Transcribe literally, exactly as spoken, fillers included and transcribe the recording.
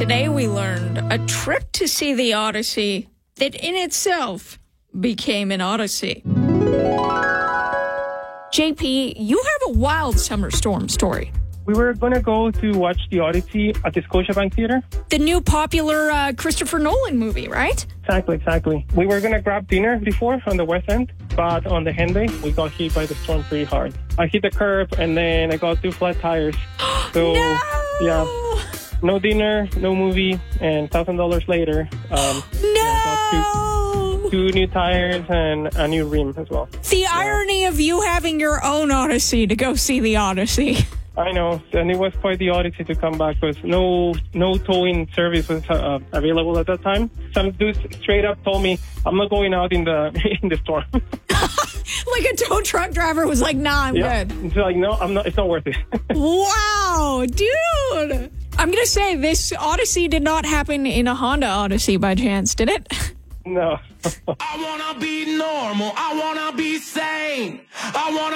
today we learned a trip to see the Odyssey that in itself became an odyssey. J P, you have a wild summer storm story. We were going to go to watch the Odyssey at the Scotiabank Theater. The new popular uh, Christopher Nolan movie, right? Exactly, exactly. We were going to grab dinner before on the West End, but on the Henday, we got hit by the storm pretty hard. I hit the curb, and then I got two flat tires. So, no! yeah, no dinner, no movie, and one thousand dollars later, um, no! yeah, got two, two new tires and a new rim as well. The yeah. irony of you having your own Odyssey to go see the Odyssey. I know, and it was quite the odyssey to come back because no no towing service was uh, available at that time. Some dude straight up told me, I'm not going out in the in the storm. Like a tow truck driver was like, nah, I'm yeah. good. It's like, no, I'm not. It's not worth it. Wow, dude. I'm going to say this Odyssey did not happen in a Honda Odyssey by chance, did it? No. I want to be normal. I want to be sane. I want